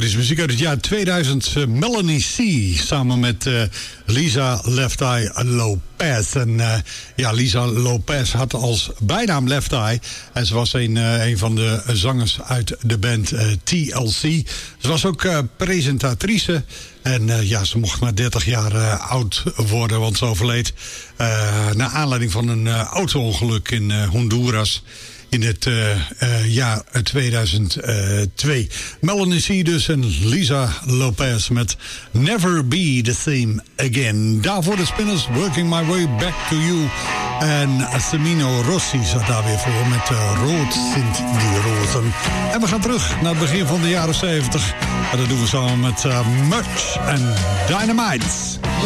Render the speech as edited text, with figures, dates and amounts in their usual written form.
Het is muziek uit het jaar 2000. Melanie C. samen met Lisa Left Eye Lopez. En Lisa Lopez had als bijnaam Left Eye. En ze was een van de zangers uit de band TLC. Ze was ook presentatrice. En ze mocht maar 30 jaar oud worden, want ze overleed naar aanleiding van een auto-ongeluk in Honduras in het jaar 2002. Melanie C. dus en Lisa Lopez met Never Be The Same Again. Daarvoor de Spinners, Working My Way Back To You. En Semino Rossi zat daar weer voor met Rood Sint die Rozen. En we gaan terug naar het begin van de jaren 70. En dat doen we samen met Much en Dynamite.